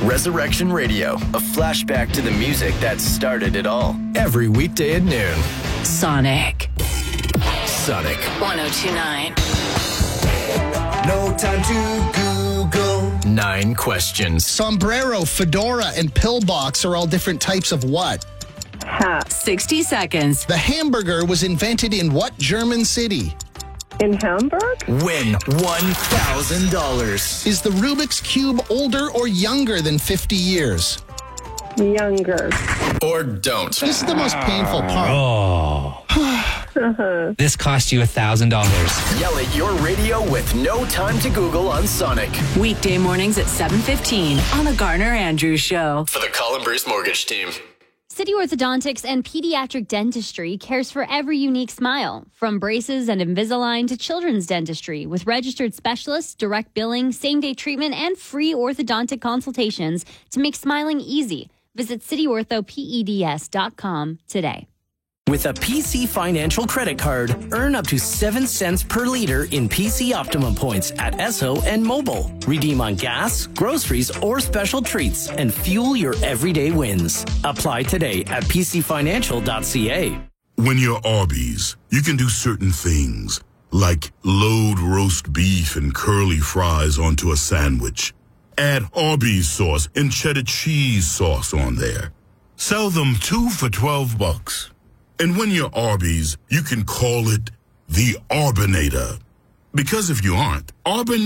Resurrection Radio, a flashback to the music that started it all. Every weekday at noon. Sonic 1029. No time to Google. 9 questions. Sombrero, fedora, and pillbox are all different types of what? Hat. 60 seconds. The hamburger was invented in what German city? In Hamburg? Win $1,000. Is the Rubik's Cube older or younger than 50 years? Younger. Or don't. This is the most painful part. Oh. This cost you $1,000. Yell at your radio with no time to Google on Sonic. Weekday mornings at 7:15 on the Garner Andrews Show. For the Colin Bruce Mortgage Team. City Orthodontics and Pediatric Dentistry cares for every unique smile, from braces and Invisalign to children's dentistry, with registered specialists, direct billing, same-day treatment, and free orthodontic consultations to make smiling easy. Visit cityorthopeds.com today. With a PC Financial credit card, earn up to 7 cents per liter in PC Optimum points at Esso and Mobile. Redeem on gas, groceries, or special treats and fuel your everyday wins. Apply today at pcfinancial.ca. When you're Arby's, you can do certain things, like load roast beef and curly fries onto a sandwich. Add Arby's sauce and cheddar cheese sauce on there. Sell them 2 for $12. And when you're Arby's, you can call it the Arbinator. Because if you aren't,